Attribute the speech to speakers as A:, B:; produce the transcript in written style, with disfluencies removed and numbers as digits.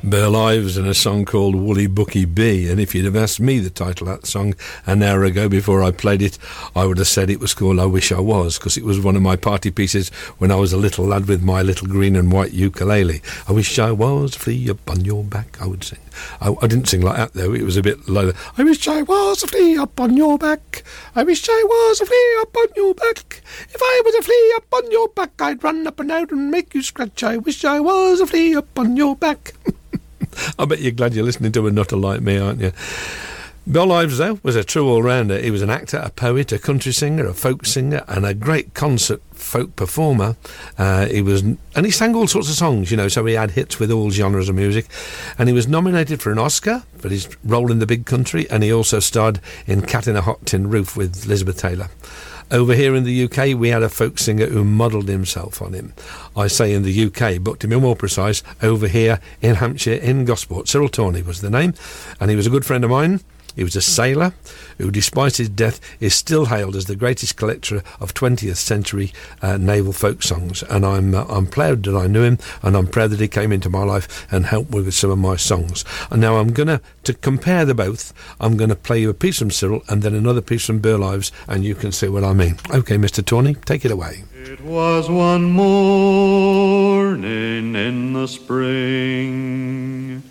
A: Burl Ives and a song called Woolly Bookie Bee, and if you'd have asked me the title of that song an hour ago before I played it, I would have said it was called I Wish I Was, because it was one of my party pieces when I was a little lad with my little green and white ukulele. I wish I was a flea up on your back, I would sing. I didn't sing like that though, it was a bit lower. I wish I was a flea up on your back, I wish I was a flea up on your back. If I was a flea up on your back, I'd run up and out and make you scratch. I wish I was a flea up on your back. I bet you're glad you're listening to a nutter like me, aren't you? Burl Ives, though, was a true all-rounder. He was an actor, a poet, a country singer, a folk singer, and a great concert folk performer. And he sang all sorts of songs, you know, so he had hits with all genres of music. And he was nominated for an Oscar for his role in The Big Country, and he also starred in Cat in a Hot Tin Roof with Elizabeth Taylor. Over here in the UK, we had a folk singer who modelled himself on him. I say in the UK, but to be more precise, over here in Hampshire, in Gosport. Cyril Tawney was the name, and he was a good friend of mine. He was a sailor who, despite his death, is still hailed as the greatest collector of 20th century naval folk songs. And I'm proud that I knew him, and I'm proud that he came into my life and helped me with some of my songs. And now I'm going to compare the both, I'm going to play you a piece from Cyril and then another piece from Burl Ives, and you can see what I mean. OK, Mr. Tawney, take it away.
B: It was one morning in the spring,